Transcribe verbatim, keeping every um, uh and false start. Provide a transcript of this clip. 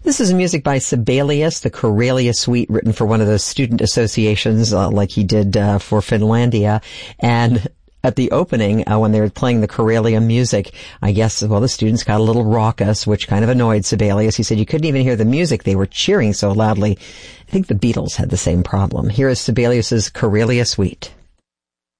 This is music by Sibelius, the Karelia Suite, written for one of those student associations, uh, like he did uh, for Finlandia. And at the opening, uh, when they were playing the Karelia music, I guess, well, the students got a little raucous, which kind of annoyed Sibelius. He said you couldn't even hear the music. They were cheering so loudly. I think the Beatles had the same problem. Here is Sibelius's Karelia Suite.